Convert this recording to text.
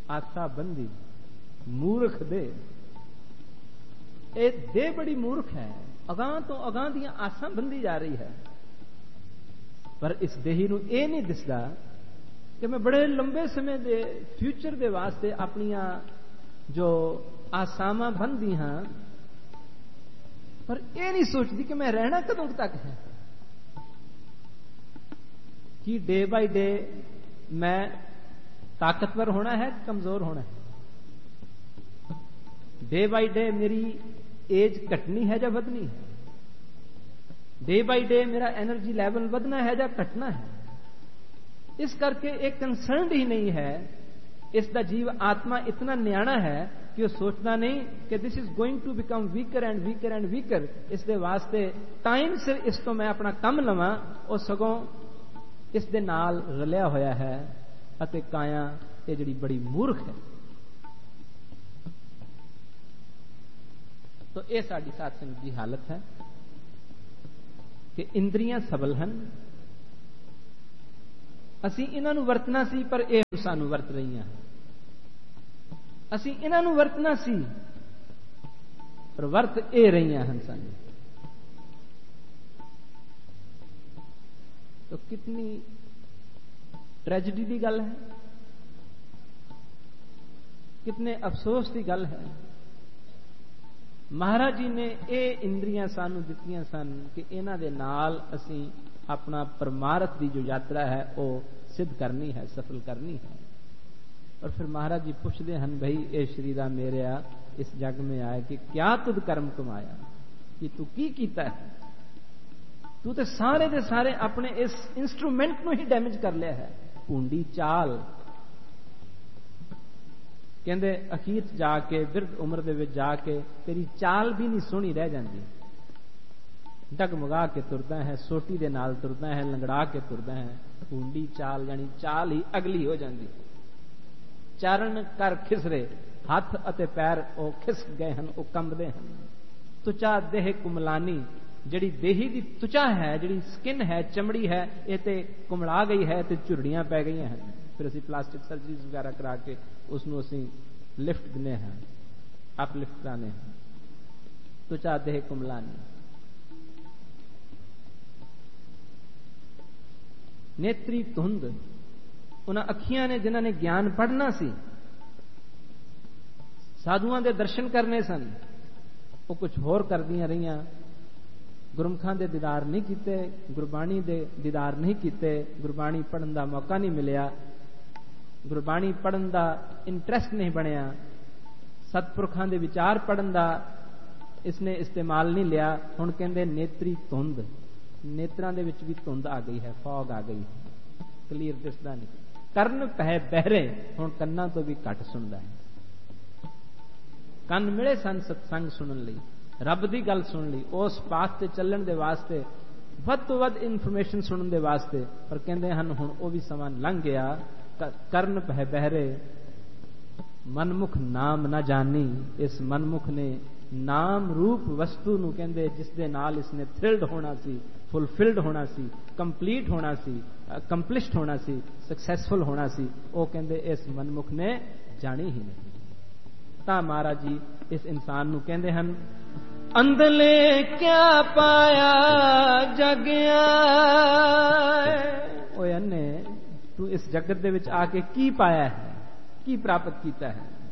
आसा बंदी मूर्ख दे। ये दे बड़ी मूर्ख है, अगां तो अगां दियां आसां बंदी जा रही है। पर इस देही नूं ये नहीं दिसदा कि मैं बड़े लंबे समय दे फ्यूचर दे वास्ते अपनियां जो आसावां बंदी हां, पर यह नहीं सोचती कि मैं रहना कदों तक है। कि डे बाय डे मैं ताकतवर होना है, कमजोर होना है? डे बाय डे मेरी एज घटनी है या बढ़नी है? डे बाय डे मेरा एनर्जी लेवल बढ़ना है या घटना है? इस करके एक कंसर्न ही नहीं है। इसका जीव आत्मा इतना न्याणा है कि वो सोचता नहीं कि this is going to become weaker and weaker and weaker. इसके वास्ते टाइम सिर इस तो मैं अपना कम लवां, और सगों इस दे नाल रलिया होया है। अते काया ये जिहड़ी बड़ी मूर्ख है। तो यह साडी साध संगत की हालत है कि इंद्रियां सबल हैं, असी इन्हां नूं वरतना सी पर यह सानूं वरत रहीआं। असी इन्हां नूं वरतना सी पर वरत ये रहीआं हन सानूं। तो कितनी ट्रेजिडी की गल है, कितने अफसोस की गल है। महाराज जी ने ये इंद्रियां सानू दित्तियां सन कि इन्हां दे नाल असीं अपना परमार्थ की जो यात्रा है वो सिद्ध करनी है, सफल करनी है। और फिर महाराज जी पूछते हैं, भाई ये शरीरा मेरेया इस जग में आए कि क्या तुद कर्म कमाया, कि तू की कीता है? तू तो सारे दे सारे अपने इस इंस्ट्रूमेंट नूं ही डैमेज कर लिया है। भूंडी चाल कहते अखीर जाके बिरध उम्र दे विच जाके तेरी चाल भी नहीं सोहनी रह जाती। डगमगा के तुरदा है, सोटी दे नाल तुरदा है, लंगड़ा के तुरदा है। भूंडी चाल यानी चाल ही अगली हो जाती। चरण कर खिसरे, हाथ अते पैर वो खिस गए हैं, वो कंबदे हैं। तुचा देह कुमलानी, जिहड़ी देही की तुचा है, जिहड़ी स्किन है, चमड़ी है, ये ते कुमला गई है, ते झुरड़ियां पै गई हैं। फिर असीं प्लास्टिक सर्जरीज वगैरह करा के उसनूं असीं लिफ्ट दिने हैं, अपलिफ्ट कराने हैं। तुचा देह कुमलानी, नेत्री धुंध, उन्हां अखियां ने जिन्हां ने ज्ञान पढ़ना सी, साधुआं दे दर्शन करने सन, वो कुछ होर करदियां रहियां। गुरमुखां दे दीदार नहीं कीते, गुरबाणी दे दीदार नहीं कीते, गुरबाणी पढ़न दा मौका नहीं मिलिया, गुरबाणी पढ़न दा इंटरस्ट नहीं बनिया, सतपुरखां दे विचार पढ़न दा इसने इस्तेमाल नहीं लिया। हुण कहंदे नेत्री धुंध, नेत्रां दे विच भी धुंध आ गई है, फॉग आ गई है, क्लीयर दिसदा नहीं। करन पै बहरे, हुण कन्नां तो भी घट सुनदा है। ਕੰਨ मिले सन सत्संग सुनन लई, रब दी गल सुन ली, उस पाथ ते चलण दे वास्ते, वध तो वध इन्फॉर्मेशन सुनन दे वास्ते। पर कहंदे हन हुण वो भी समा लंघ गया। करन पै बहरे, मनमुख नाम न जानी। इस मनमुख ने नाम रूप वस्तु नूं कहंदे जिस दे नाल इसने थ्रिल्ड होना सी, फुलफिल्ड होना सी, कंप्लीट होना सी, अकंप्लिश्ड होना सी, सक्सैसफुल होना सी, वो कहंदे इस मनमुख ने जानी ही नहीं। तां महाराज जी इस इंसान नूं कहंदे हन, अंधले क्या पाया जगिया। ओए अन्ने, तू इस जगत दे विच आके की पाया है, की प्राप्त कीता है?